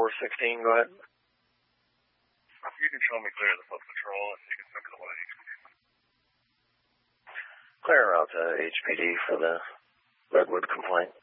416, go ahead. You can show me clear the foot patrol and you can send me the way. Clear out to HPD for the Redwood complaint.